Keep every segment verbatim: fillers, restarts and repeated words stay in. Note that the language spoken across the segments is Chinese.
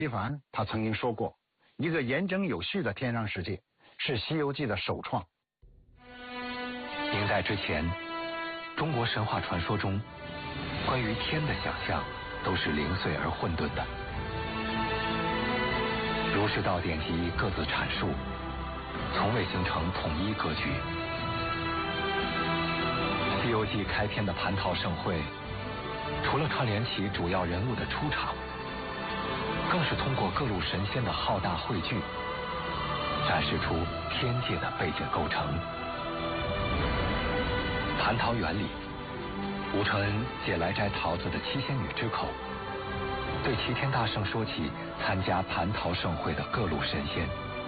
徐帆他曾经说过，一个严整有序的天上世界是《西游记》的首创。 明代之前，中国神话传说中关于天的想象都是零碎而混沌的。儒释道典籍各自阐述，从未形成统一格局。《西游记》开篇的蟠桃盛会，除了串联起主要人物的出场，更是通过各路神仙的浩大汇聚，展示出天界的背景构成。蟠桃园里，吴承恩借来摘桃子的七仙女之口，对齐天大圣说起参加蟠桃盛会的各路神仙，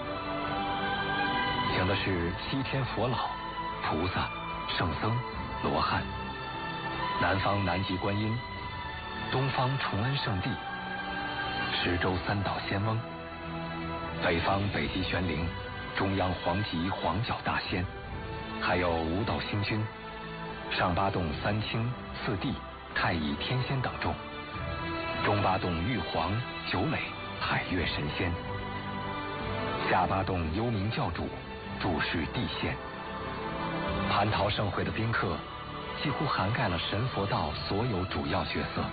请的是西天佛老、菩萨、圣僧、罗汉，南方南极观音，东方崇恩圣地，十洲三岛仙翁，北方北极玄灵，中央黄极黄角大仙，还有五斗星君、上八洞三清、四帝、太乙天仙等众，中八洞玉皇、九磊、海月神仙，下八洞幽冥教主，主是地仙。蟠桃盛会的宾客几乎涵盖了神佛道所有主要角色。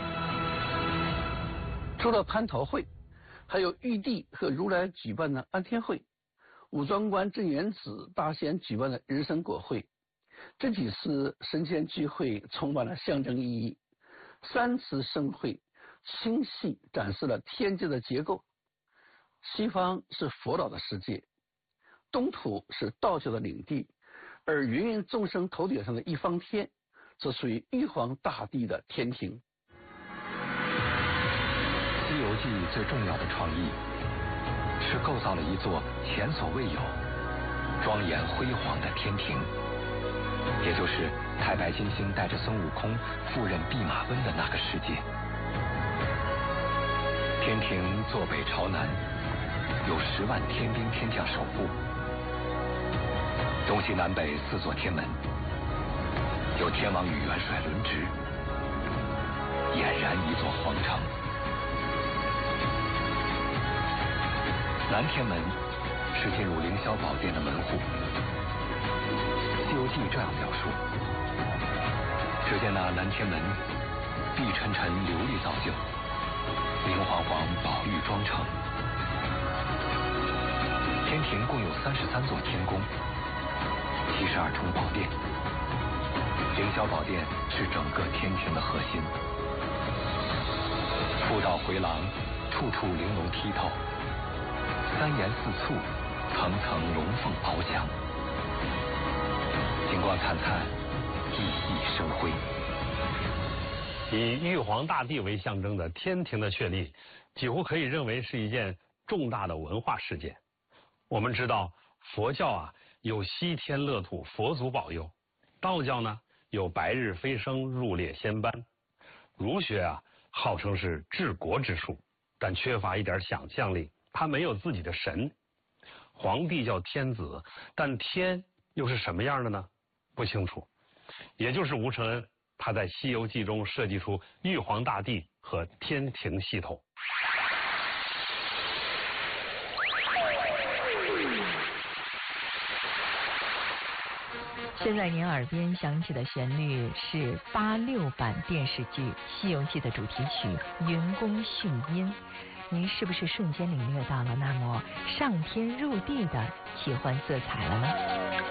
除了蟠桃会，还有玉帝和如来举办的安天会，武装观镇元子大仙举办的人参果会。这几次神仙聚会充满了象征意义，三次盛会清晰展示了天界的结构。西方是佛老的世界，东土是道教的领地，而芸芸众生头顶上的一方天，则属于玉皇大帝的天庭。 《西游记》最重要的创意是构造了一座前所未有、庄严辉煌的天庭，也就是太白金星带着孙悟空赴任弼马温的那个世界。天庭坐北朝南，有十万天兵天将守护，东西南北四座天门，有天王与元帅轮值，俨然一座皇城。南天门是进入凌霄宝殿的门户。《西游记》这样描述：只见那南天门碧沉沉琉璃造就，明晃晃宝玉妆成。天庭共有三十三座天宫，七十二重宝殿。凌霄宝殿是整个天庭的核心。复道回廊，处处玲珑剔透，三檐四簇，层层龙凤翱翔，金光灿灿，熠熠生辉。 以玉皇大帝为象征的天庭的确立，几乎可以认为是一件重大的文化事件。我们知道，佛教啊有西天乐土佛祖保佑，道教呢有白日飞升入列仙班，儒学啊号称是治国之术，但缺乏一点想象力，它没有自己的神。皇帝叫天子，但天又是什么样的呢？不清楚。也就是吴承恩他在《西游记》中设计出玉皇大帝和天庭系统。 现在您耳边响起的旋律是八六版电视剧《西游记》的主题曲《云宫迅音》，您是不是瞬间领略到了那么上天入地的奇幻色彩了呢？